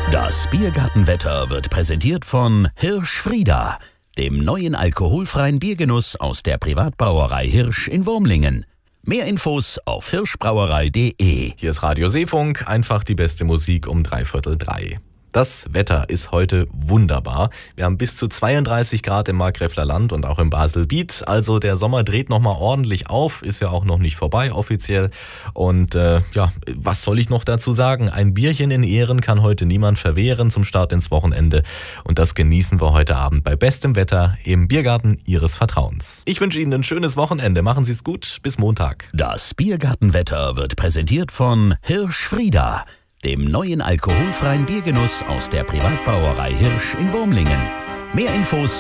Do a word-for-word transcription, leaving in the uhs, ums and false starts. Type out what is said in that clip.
Das Biergartenwetter wird präsentiert von Hirsch Frieda, dem neuen alkoholfreien Biergenuss aus der Privatbrauerei Hirsch in Wurmlingen. Mehr Infos auf hirschbrauerei punkt de. Hier ist Radio Seefunk, einfach die beste Musik um dreiviertel drei. Das Wetter ist heute wunderbar. Wir haben bis zu zweiunddreißig Grad im Markgräfler Land und auch im Baselbiet. Also der Sommer dreht nochmal ordentlich auf, ist ja auch noch nicht vorbei offiziell. Und äh, ja, was soll ich noch dazu sagen? Ein Bierchen in Ehren kann heute niemand verwehren zum Start ins Wochenende. Und das genießen wir heute Abend bei bestem Wetter im Biergarten Ihres Vertrauens. Ich wünsche Ihnen ein schönes Wochenende. Machen Sie es gut. Bis Montag. Das Biergartenwetter wird präsentiert von Hirsch Frieda, dem neuen alkoholfreien Biergenuss aus der Privatbrauerei Hirsch in Wurmlingen. Mehr Infos